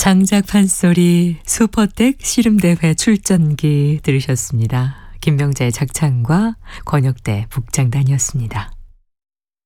장작 판소리 슈퍼텍 씨름대회 출전기 들으셨습니다. 김명자의 작창과 권혁대 북장단이었습니다.